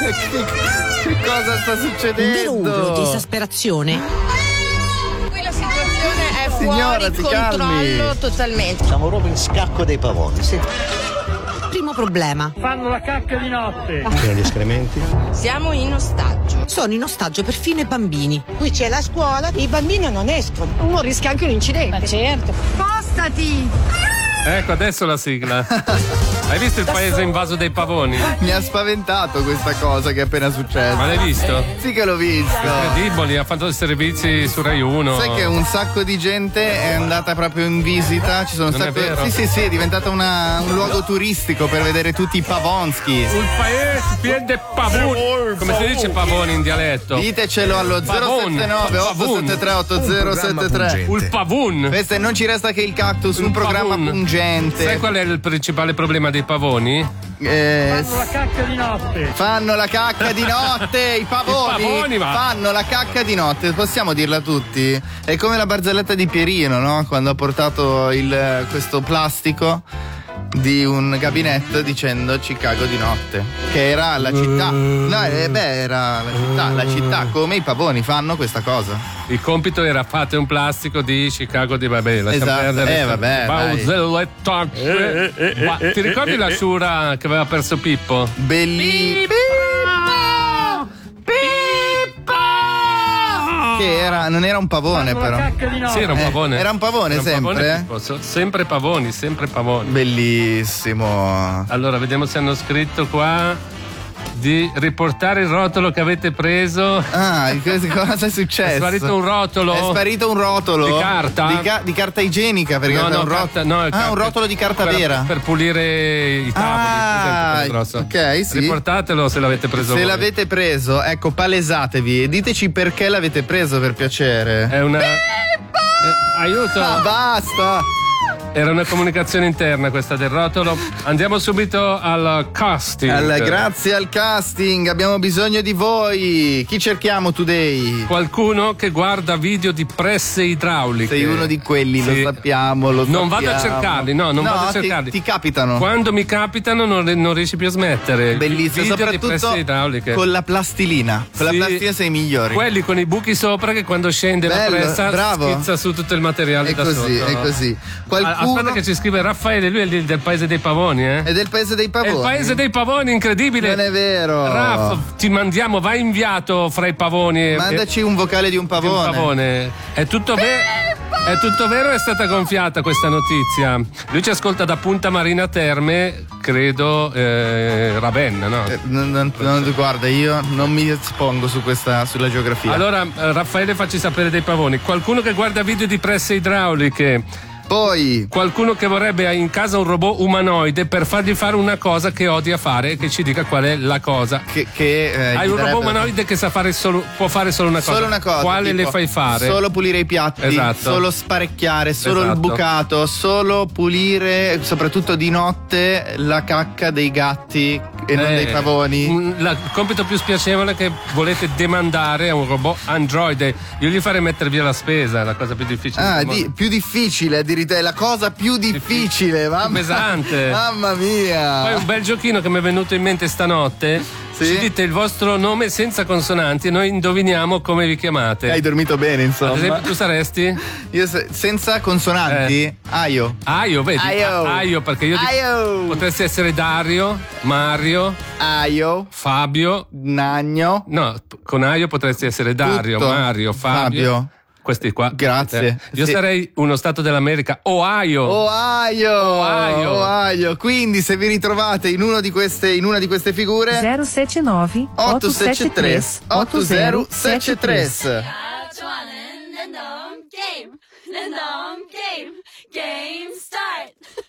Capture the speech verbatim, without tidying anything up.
che, che cosa sta succedendo? Un vero urlo di esasperazione. Qui la situazione è Signora, fuori ti controllo calmi. totalmente. Siamo proprio in scacco dei pavoni, sì. Primo problema. Fanno la cacca di notte. Pieno di escrementi. Siamo in ostaggio. Sono in ostaggio perfino i bambini. Qui c'è la scuola, i bambini non escono. Uno rischia anche un incidente. Ma certo. Spostati! Ecco, adesso la sigla. Hai visto il paese invaso dai pavoni? Mi ha spaventato questa cosa che è appena successa. Ma l'hai visto? Sì che l'ho visto. Incredibili, ha fatto i servizi su Rai uno. Sai che un sacco di gente è andata proprio in visita. Ci sono un Non è sacco. vero? Sì, sì, sì, è diventata una, un luogo turistico per vedere tutti i pavonschi. Il paese pieno di pavoni. Come si dice pavoni in dialetto? Ditecelo allo zero sette nove otto sette tre otto zero sette tre. Il pavun. Questo è Non ci resta che il cactus, un Il programma pavun. pungente. Sai qual è il principale problema dei pavoni? Eh, Fanno la cacca di notte. fanno la cacca di notte, i pavoni, I pavoni, va. fanno la cacca di notte, possiamo dirla tutti? È come la barzelletta di Pierino, no? Quando ha portato il, questo plastico di un gabinetto dicendo ci cago di notte, che era la città. No, eh, beh, era la città, la città, come i pavoni fanno questa cosa. Il compito era fate un plastico di Chicago di vabbè, lasciamo Esatto, perdere. eh, vabbè, Barzelletta. Ma ti ricordi la Shura che aveva perso Pippo? Bellissimo. Che era, non era un pavone Fanno la però. cacca di notte. Sì, era un Eh, pavone. era un pavone Era un sempre, pavone, eh? Pippo. So- sempre pavoni, sempre pavoni. Bellissimo. Allora, vediamo se hanno scritto qua di riportare il rotolo che avete preso. Ah, che- cosa è successo? È sparito un rotolo. È sparito un rotolo Di carta? Di, ca- di carta igienica perché No, è no, un, ro- carta- no, è ah, carta- un rotolo di carta per, vera. Per pulire i tavoli. Ah, presente, quello grosso. ok, sì. Riportatelo se l'avete preso Se voi. l'avete preso, ecco, palesatevi e diteci perché l'avete preso, per piacere. È una. Eh, aiuto! Ah, basta! Era una comunicazione interna questa del rotolo. Andiamo subito al casting. Al- grazie al casting, abbiamo bisogno di voi. Chi cerchiamo today? Qualcuno che guarda video di presse idrauliche. Sei uno di quelli, Sì. lo sappiamo, lo Non sappiamo. vado a cercarli, no, non vado a ti- cercarli. Ti, capitano. Quando mi capitano non, non riesci più a smettere. Bellissimo, Video di soprattutto presse idrauliche. con la plastilina. Con Sì. la plastilina sei i migliori. Quelli con i buchi sopra che quando scende Bello, la pressa bravo. schizza su tutto il materiale È da così, sotto. è così. Ah, Qualcuno Aspetta che ci scrive Raffaele, lui è del, del paese dei pavoni, eh? è del paese dei È pavoni. il paese dei pavoni, incredibile. Non è vero. Raff, ti mandiamo, vai inviato fra i pavoni. Mandaci un vocale di un Di un pavone. pavone. È tutto vero? È tutto vero o è stata gonfiata questa notizia? Lui ci ascolta da Punta Marina Terme, credo eh, Ravenna, no? Eh, non, non- non- guarda, io non mi espongo su questa, sulla geografia. Allora, eh, Raffaele, facci sapere dei pavoni. Qualcuno che guarda video di presse idrauliche. Poi, Qualcuno che vorrebbe in casa un robot umanoide per fargli fare una cosa che odia fare e che ci dica qual è la cosa. che, che eh, Hai gli un robot darebbe- umanoide che sa fare solo, può fare solo una cosa. Solo una cosa. Quale tipo, le fai fare? Solo pulire i piatti, Esatto. solo sparecchiare, solo Esatto. il bucato, solo pulire, soprattutto di notte, la cacca dei gatti e non Eh, dei pavoni. un- la- il compito più spiacevole che volete demandare a un robot androide. Io gli farei mettere via la spesa, è la cosa più difficile. Ah, del mondo. di- più difficile addirittura, è la cosa più difficile, mamma, pesante. mamma mia. Poi un bel giochino che mi è venuto in mente stanotte. Sì? Ci dite il vostro nome senza consonanti e noi indoviniamo come vi chiamate. Hai dormito bene, insomma. Ad esempio, tu saresti? Io se- senza consonanti, Eh. Aio. Aio, vedi? Aio. A- Aio, perché io dico- Aio. potresti essere Dario, Mario, Aio, Fabio. Nagno. No, con Aio potresti essere Dario, Tutto. Mario, Fabio. Fabio. Questi qua. Grazie. Io Sì. sarei uno stato dell'America, Ohio. Ohio, Ohio. Ohio. Quindi se vi ritrovate in, uno di queste, in una di queste figure zero sette nove otto sette tre otto zero sette tre. Game, game start.